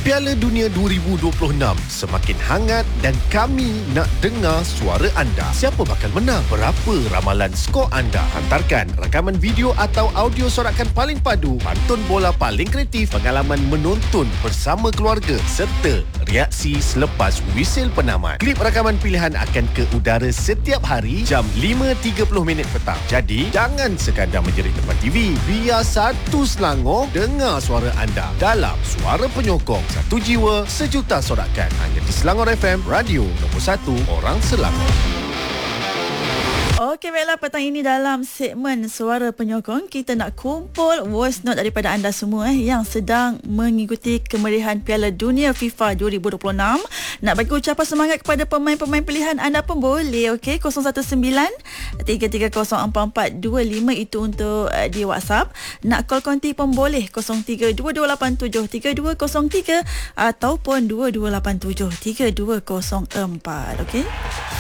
Piala Dunia 2026 semakin hangat dan kami nak dengar suara anda. Siapa bakal menang? Berapa ramalan skor anda? Hantarkan rakaman video atau audio sorakan paling padu, pantun bola paling kreatif, pengalaman menonton bersama keluarga serta reaksi selepas wisil penamat. Klip rakaman pilihan akan ke udara setiap hari jam 5.30 petang. Jadi, jangan sekadar menjerit depan TV. Biar satu Selangor dengar suara anda dalam Suara Penyokong. Satu jiwa, sejuta sorakan. Hanya di Selangor FM, radio nombor 1 orang Selangor. Okey, baiklah, petang ini dalam segmen Suara Penyokong, kita nak kumpul voice note daripada anda semua yang sedang mengikuti kemeriahan Piala Dunia FIFA 2026. Nak bagi ucapan semangat kepada pemain-pemain pilihan anda pun boleh, okey? 019-33044255 itu untuk di WhatsApp. Nak call konti pun boleh, 0322873203 ataupun 22873204, okey?